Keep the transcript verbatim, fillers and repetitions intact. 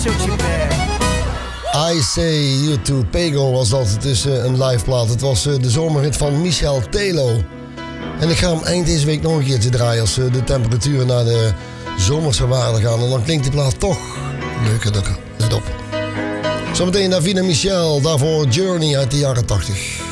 I Say You To Pego was dat. Het is uh, een live plaat. Het was uh, de zomerhit van Michel Telo. En ik ga hem eind deze week nog een keertje draaien als uh, de temperaturen naar de zomerse waarde gaan. En dan klinkt die plaat toch leuker. Let op. Zometeen Davina Michel, daarvoor Journey uit de jaren tachtig.